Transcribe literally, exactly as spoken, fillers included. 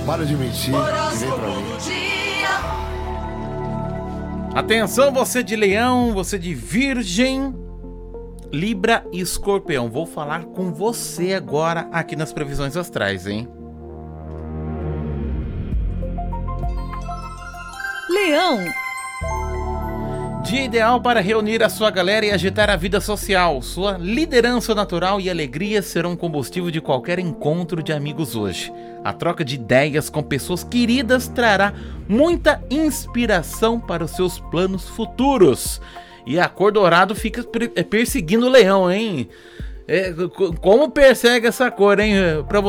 Para de mentir e vem pra mim. Atenção, você de Leão, você de Virgem, Libra e Escorpião. Vou falar com você agora aqui nas previsões astrais, hein? Leão. Dia ideal para reunir a sua galera e agitar a vida social. Sua liderança natural e alegria serão combustível de qualquer encontro de amigos hoje. A troca de ideias com pessoas queridas trará muita inspiração para os seus planos futuros. E a cor dourado fica perseguindo o leão, hein? É, como persegue essa cor, hein? Pra